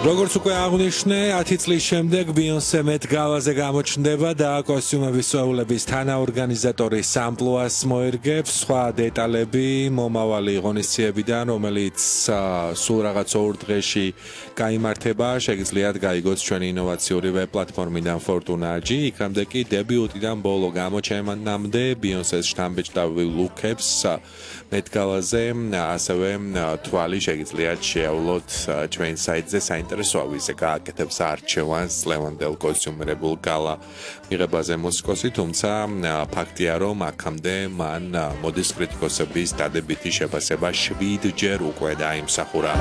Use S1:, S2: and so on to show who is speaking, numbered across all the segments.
S1: როგორც უკვე აღნიშნე, 10 წლის შემდეგ Beyoncé Met Gala-ზე გამოჩნდება და კოსტიუმების სწავლების თანაორგანიზატორის ამპლუას მოერგებს. სხვა დეტალები მომავალი ღონისძიებიდან, რომელიც სულ რაღაც 2 დღეში გაიმართება, შეგიძლიათ გაიგოთ ჩვენი ინოვაციური ვებ პლატფორმიდან Fortuna.gr. იქამდე კი დებიუტიდან ბოლო გამოჩენამდე Beyoncé-ს შთამბეჭდავი ლუკებს Met Gala-ზე, ასევე თვალი შეგიძლიათ შეავლოთ ჩვენ საიტზე საინტერესოა ვიზე გააკეთებს არჩევანს ლევანდელ კოსტიუმირებულ გალა მიღებაზე მუსიკოსი, თუმცა ფაქტია, რომ აქამდე მან მოდის კრიტიკოსების დადებითი შეფასება 7-ჯერ უკვე დაიმსახურა.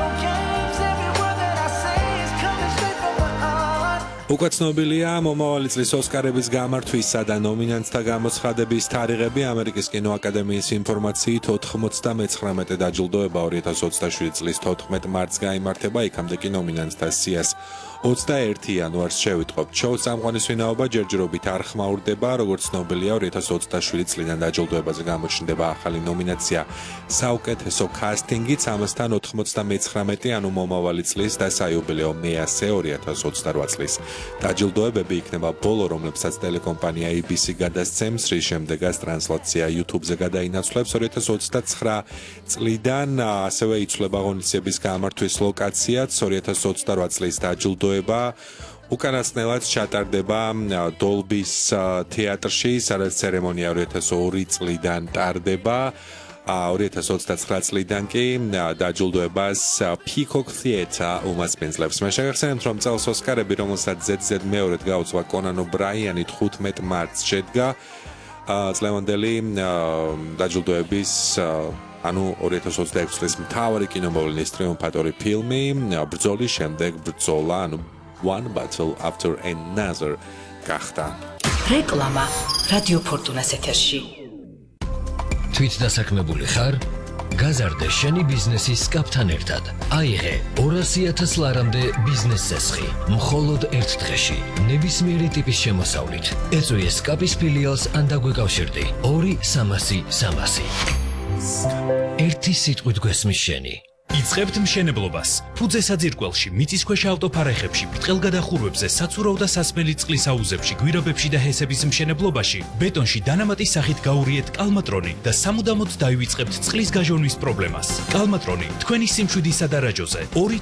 S1: უკვე ცნობილია მომავალი წლის ოსკარების გამართვისა და ნომინანტთა გამოცხადების თარიღები. ამერიკის კინოაკადემიის ინფორმაციით 99 დაჯილდოება 2027 წლის 14 მარტს გაიმართება. იქამდე კი ნომინანტთა სიას 21 იანვარს შევიტყობთ. შოუს წამყვანის ვინაობა ჯერჯერობით არ ხმაურდება. როგორც ცნობილია, 2027 წლიდან დაჯილდოებაზე გამოჩნდება ახალი ნომინაცია საუკეთესო კასტინგიც, ამასთან 99, ანუ მომავალი წლის და საიუბილეო მე-100 2028 წლის დაჯილდოებები იქნება ბოლო, რომლებსაც ტელეკომპანია ABC გადასცემს, რის შემდეგაც ტრანსლაცია YouTube-ზე გადაინაცვლებს. 2029 წლიდან ასევე იცვლება ღონისძიების გამართვის ლოკაციაც. 2028 წლის დაჯილდოება უკანასკნელად ჩატარდება Dolby-ს თეატრში, სადაც ცერემონია 2002 წლიდან ტარდება. 2029 წლიდან კი დაჯილდოებას Peacock Theatre უმასპინძლებს. მე შეგახსენებთ, რომ წელს ოსკარები, რომელსაც ZZ მეორედ გაუძღვა Conan O'Brien-ი 15 მარტს შედგა წლევანდელი დაჯილდოების ანუ 2026 წლის მთავარი კინომოვლინის ტრიუმფატორი ფილმი ბრძოლის შემდეგ ბრძოლა, ანუ One Battle After Another გახდა.
S2: რეკლამა რადიო ფორტუნას ეთერში.
S3: თვით დასაქმებული ხარ? გაზარდე შენი ბიზნესის კაპთან ერთად. აიღე 200,000 ლარამდე ბიზნეს წესხი. მხოლოდ ერთ დღეში. ნებისმიერი ტიპის შემოსავლით. ეწვიე სკაპის ფილიალს ან დაგვეკავშირდი. 2-300-300. ერთი სიტყვით გვესმის შენი.
S4: იწყებთ მშენებლობას. ფუძე საძირკველში, მიწისქვეშა ავტოფარეხებში, ბრტყელგადახურვებზე, საცურაო და სასმელი წყლის აუზებში, გვირაბებში და ჰესების მშენებლობაში, ბეტონში დანამატის სახით გაურიეთ კალმატრონი და სამუდამოდ დაივიწყებთ წყლის გაჟონვის პრობლემას. კალმატრონი თქვენი სიმშვიდისა და რაჯოზე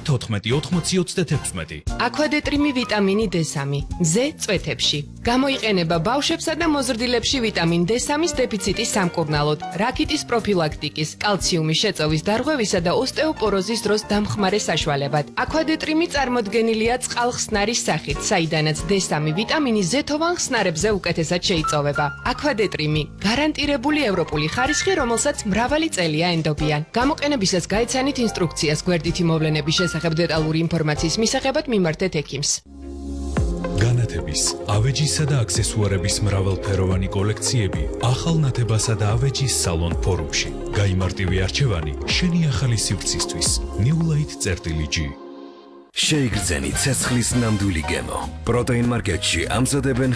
S4: 2-14-80-26.
S5: აქვადეტრიმი ვიტამინი D3 მზე წვეთებში. გამოიყენება ბავშვებსა და მოზრდილებში ვიტამინ D3-ის დეფიციტის სამკურნალოდ, რაკიტის პროფილაქტიკის, კალციუმის შეწოვის დარღვევისა და ოსტეოპოროზის დროს დამხმარე საშუალებად. აქვადეტრიმი წარმოდგენილია წყალხსნარის სახით, საიდანაც D3 ვიტამინი ზეთოვან ხსნარებზე უკეთესად შეიწოვება. აქვადეტრიმი გარანტირებული ევროპული ხარისხი, რომელსაც მრავალი წელია ენდობიან. გამოყენებისას გაიცანით ინსტრუქციას. გვერდითი მოვლენების შესახებ დეტალური ინფორმაციის მისაღებად მიმართეთ ექიმს.
S4: განათების, ავეჯისა და აქსესუარების მრავალფეროვანი კოლექციები ახალ ნათებასა და ავეჯის სალონ ფორუმში. გაიმარტივი არჩევანი შენი ახალი სივრცისთვის. Newlight.G.
S6: შეიგრძენი ცეცხლის ნამდვილი გემო. პროტეინ მარკეტში ამზადებენ